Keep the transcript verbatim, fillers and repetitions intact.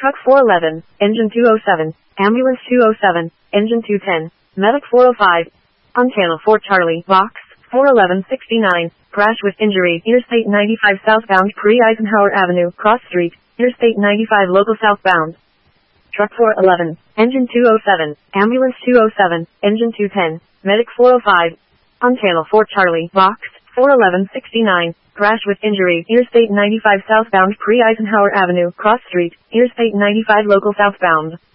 Truck four eleven, Engine two oh seven, Ambulance two oh seven, Engine two ten, Medic four oh five. On Channel four Charlie, Box, four eleven sixty-nine, crash with injury, Interstate ninety-five southbound Pre-Eisenhower Avenue, cross street, Interstate ninety-five local southbound. Truck four eleven, Engine two oh seven, Ambulance two oh seven, Engine two ten, Medic four oh five. On Channel four Charlie, Box, four eleven sixty-nine, crash with injury, Interstate ninety-five southbound Pre-Eisenhower Avenue, cross street, Interstate ninety-five local southbound.